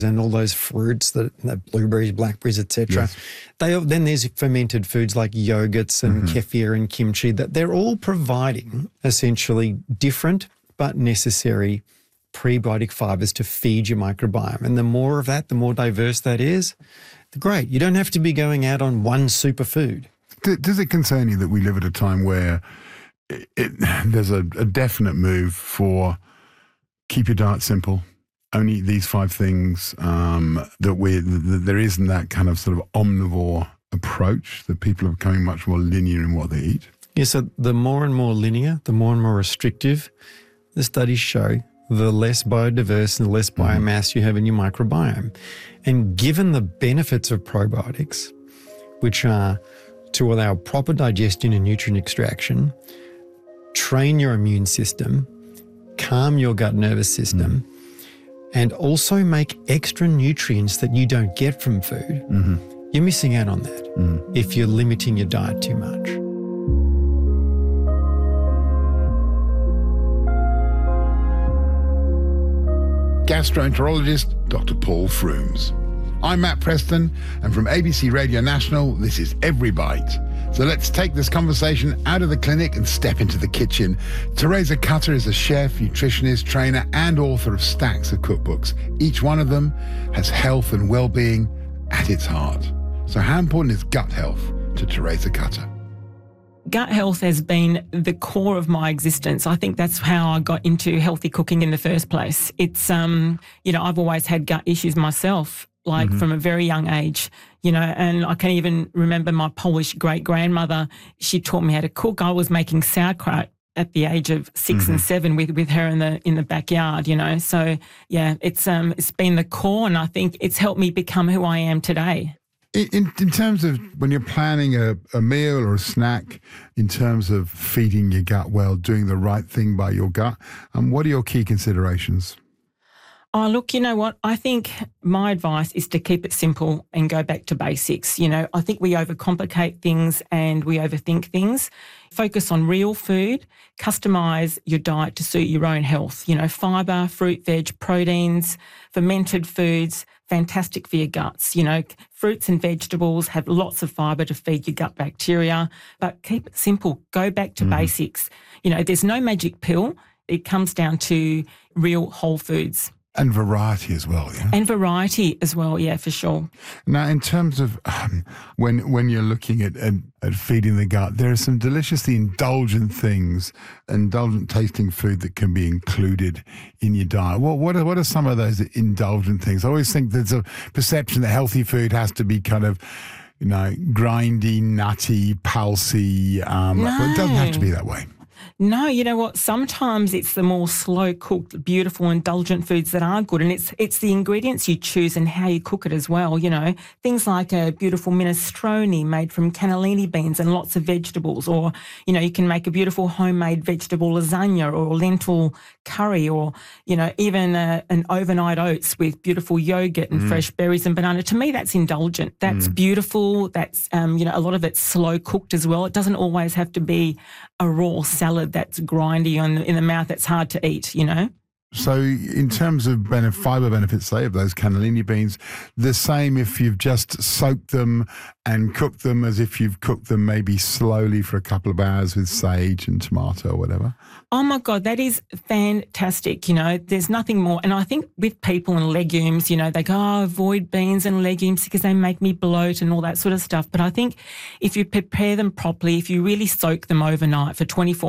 and all those fruits, the blueberries, blackberries, etc. Yes. Then there's fermented foods like yogurts and kefir and kimchi, that they're all providing essentially different but necessary prebiotic fibers to feed your microbiome. And the more of that, the more diverse that is, the great. You don't have to be going out on one superfood. Does it concern you that we live at a time where there's a definite move for keep your diet simple, only eat these 5 things, that there isn't that kind of sort of omnivore approach, that people are becoming much more linear in what they eat? Yeah, so the more and more linear, the more and more restrictive, the studies show, the less biodiverse and the less biomass you have in your microbiome. And given the benefits of probiotics, which are to allow proper digestion and nutrient extraction, train your immune system, calm your gut nervous system, and also make extra nutrients that you don't get from food, you're missing out on that if you're limiting your diet too much. Gastroenterologist Dr. Paul Frooms. I'm Matt Preston, and from ABC Radio National, this is Every Bite. So let's take this conversation out of the clinic and step into the kitchen. Teresa Cutter is a chef, nutritionist, trainer, and author of stacks of cookbooks. Each one of them has health and well-being at its heart. So how important is gut health to Teresa Cutter? Gut health has been the core of my existence. I think that's how I got into healthy cooking in the first place. It's, I've always had gut issues myself, from a very young age, and I can even remember my Polish great-grandmother. She taught me how to cook. I was making sauerkraut at the age of 6 and 7 with her in the backyard, So, yeah, it's been the core, and I think it's helped me become who I am today. In terms of when you're planning a meal or a snack, in terms of feeding your gut well, doing the right thing by your gut, what are your key considerations? Oh, look, you know what? I think my advice is to keep it simple and go back to basics. I think we overcomplicate things and we overthink things. Focus on real food, customise your diet to suit your own health. Fibre, fruit, veg, proteins, fermented foods, fantastic for your guts. Fruits and vegetables have lots of fibre to feed your gut bacteria, but keep it simple. Go back to basics. There's no magic pill. It comes down to real whole foods. And variety as well, yeah? And variety as well, yeah, for sure. Now, in terms of when you're looking at feeding the gut, there are some deliciously indulgent things, indulgent tasting food that can be included in your diet. What are some of those indulgent things? I always think there's a perception that healthy food has to be kind of, grindy, nutty, pulsy, but it doesn't have to be that way. No, you know what? Sometimes it's the more slow-cooked, beautiful, indulgent foods that are good, and it's the ingredients you choose and how you cook it as well, Things like a beautiful minestrone made from cannellini beans and lots of vegetables, or, you can make a beautiful homemade vegetable lasagna or lentil curry, or, even an overnight oats with beautiful yogurt and fresh berries and banana. To me, that's indulgent. That's beautiful. That's, a lot of it's slow-cooked as well. It doesn't always have to be a raw salad that's grindy in the mouth that's hard to eat, So in terms of fibre benefits, say, of those cannellini beans, the same if you've just soaked them and cooked them as if you've cooked them maybe slowly for a couple of hours with sage and tomato or whatever? Oh, my God, that is fantastic. There's nothing more. And I think with people and legumes, they go, avoid beans and legumes because they make me bloat and all that sort of stuff. But I think if you prepare them properly, if you really soak them overnight for 24